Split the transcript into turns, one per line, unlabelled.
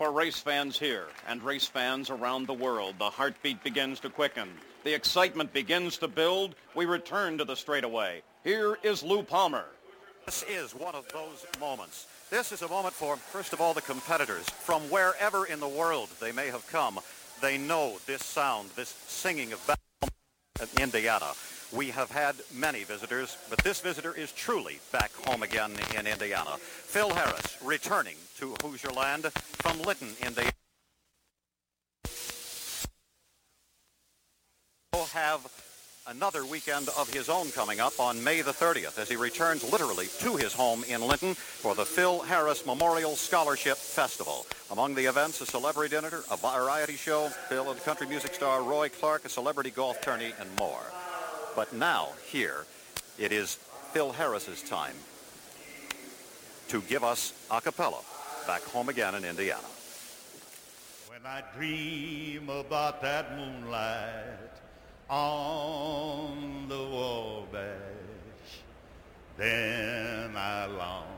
For race fans here and race fans around the world, the heartbeat begins to quicken. The excitement begins to build. We return to the straightaway. Here is Lou Palmer.
This is one of those moments. This is a moment for, first of all, the competitors. From wherever in the world they may have come, they know this sound, this singing of back home in Indiana. We have had many visitors, but this visitor is truly back home again in Indiana. Phil Harris, returning to Hoosier Land from Lytton, Indiana. We'll have another weekend of his own coming up on May the 30th as he returns literally to his home in Lytton for the Phil Harris Memorial Scholarship Festival. Among the events, a celebrity dinner, a variety show, Phil and country music star Roy Clark, a celebrity golf tourney, and more. But now, here, it is Phil Harris's time to give us a cappella back home again in Indiana.
When I dream about that moonlight on the Wabash, then I long